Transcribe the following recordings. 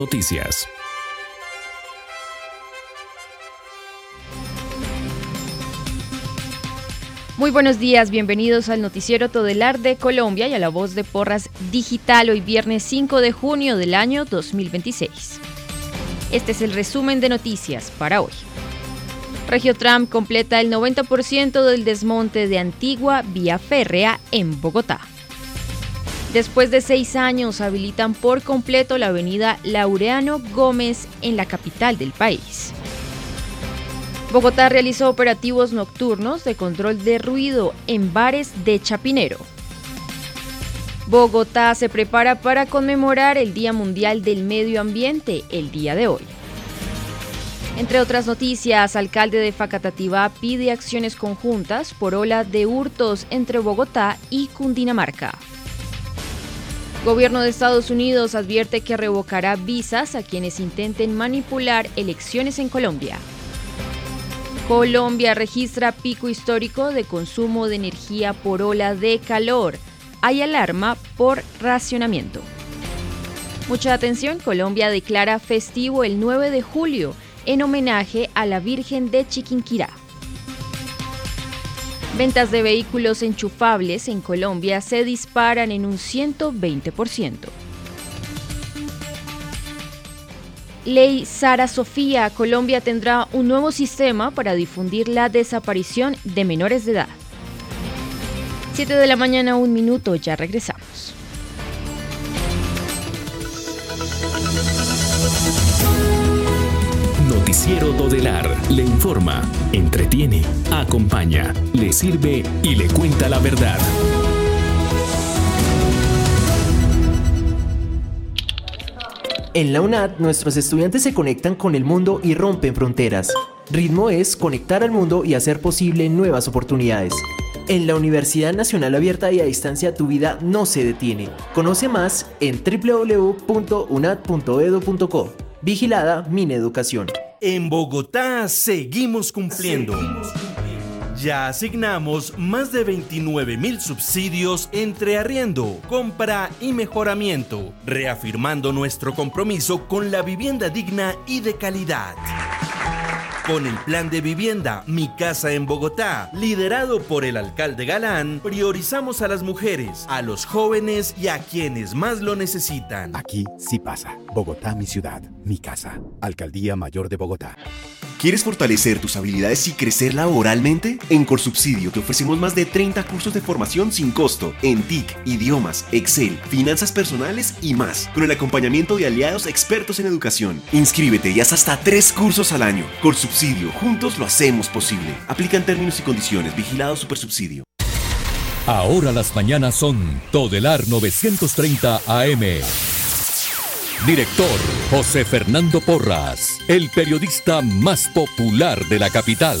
Noticias. Muy buenos días, bienvenidos al noticiero Todelar de Colombia y a la voz de Porras Digital, hoy viernes 5 de junio del año 2026. Este es el resumen de noticias para hoy. Regiotram completa el 90% del desmonte de antigua vía férrea en Bogotá. Después de 6 años, habilitan por completo la avenida Laureano Gómez en la capital del país. Bogotá realizó operativos nocturnos de control de ruido en bares de Chapinero. Bogotá se prepara para conmemorar el Día Mundial del Medio Ambiente el día de hoy. Entre otras noticias, alcalde de Facatativá pide acciones conjuntas por ola de hurtos entre Bogotá y Cundinamarca. Gobierno de Estados Unidos advierte que revocará visas a quienes intenten manipular elecciones en Colombia. Colombia registra pico histórico de consumo de energía por ola de calor. Hay alarma por racionamiento. Mucha atención, Colombia declara festivo el 9 de julio en homenaje a la Virgen de Chiquinquirá. Ventas de vehículos enchufables en Colombia se disparan en un 120%. Ley Sara Sofía, Colombia tendrá un nuevo sistema para difundir la desaparición de menores de edad. 7 de la mañana, 1 minuto, ya regresamos. Noticiero Todelar le informa, entretiene, acompaña, le sirve y le cuenta la verdad. En la UNAD, nuestros estudiantes se conectan con el mundo y rompen fronteras. Ritmo es conectar al mundo y hacer posible nuevas oportunidades. En la Universidad Nacional Abierta y a Distancia, tu vida no se detiene. Conoce más en www.unad.edu.co. Vigilada Mineducación. En Bogotá seguimos cumpliendo. Ya asignamos más de 29.000 subsidios entre arriendo, compra y mejoramiento, reafirmando nuestro compromiso con la vivienda digna y de calidad. Con el plan de vivienda Mi Casa en Bogotá, liderado por el alcalde Galán, priorizamos a las mujeres, a los jóvenes y a quienes más lo necesitan. Aquí sí pasa. Bogotá, mi ciudad, mi casa. Alcaldía Mayor de Bogotá. ¿Quieres fortalecer tus habilidades y crecer laboralmente? En Corsubsidio te ofrecemos más de 30 cursos de formación sin costo en TIC, idiomas, Excel, finanzas personales y más, con el acompañamiento de aliados expertos en educación. Inscríbete y haz hasta 3 cursos al año. Corsubsidio, juntos lo hacemos posible. Aplican términos y condiciones. Vigilado Supersubsidio. Ahora las mañanas son Todelar 930 AM. Director José Fernando Porras, el periodista más popular de la capital.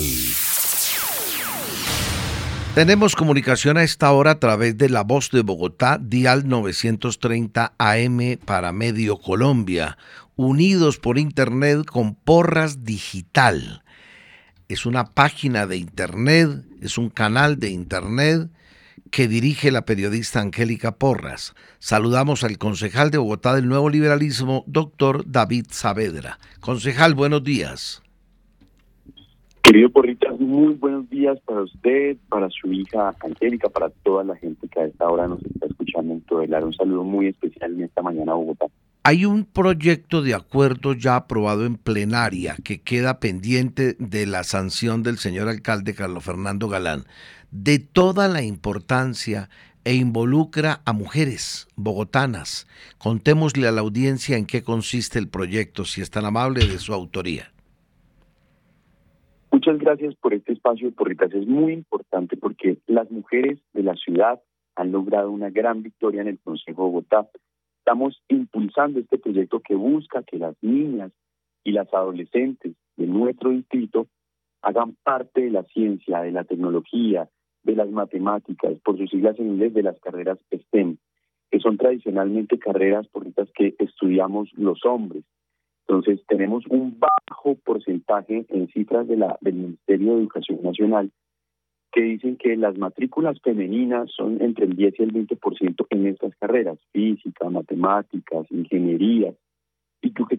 Tenemos comunicación a esta hora a través de La Voz de Bogotá, dial 930 AM para Medio Colombia, unidos por internet con Porras Digital. Es una página de internet, es un canal de internet que dirige la periodista Angélica Porras. Saludamos al concejal de Bogotá del Nuevo Liberalismo, doctor David Saavedra. Concejal, buenos días. Querido Porritas, muy buenos días para usted, para su hija Angélica, para toda la gente que a esta hora nos está escuchando en Todelar. Un saludo muy especial en esta mañana a Bogotá. Hay un proyecto de acuerdo ya aprobado en plenaria que queda pendiente de la sanción del señor alcalde Carlos Fernando Galán, de toda la importancia e involucra a mujeres bogotanas. Contémosle a la audiencia en qué consiste el proyecto, si es tan amable, de su autoría. Muchas gracias por este espacio, Porritas. Es muy importante porque las mujeres de la ciudad han logrado una gran victoria en el Consejo de Bogotá. Estamos impulsando este proyecto que busca que las niñas y las adolescentes de nuestro distrito hagan parte de la ciencia, de la tecnología, de las matemáticas, por sus siglas en inglés, de las carreras STEM, que son tradicionalmente carreras que estudiamos los hombres. Entonces, tenemos un bajo porcentaje en cifras del Ministerio de Educación Nacional que dicen que las matrículas femeninas son entre el 10 y el 20% en estas carreras, física, matemáticas, ingeniería. y lo que